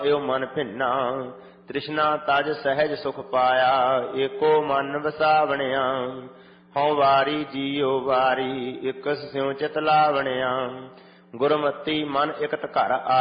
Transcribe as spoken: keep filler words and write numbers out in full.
यो मन भिन्ना तृष्णा तज सहज सुख पाया एको मन वसावणिया हौ वारी जियो वारी इकस स्यों चित लावणिया गुरमति मन इकत घर आया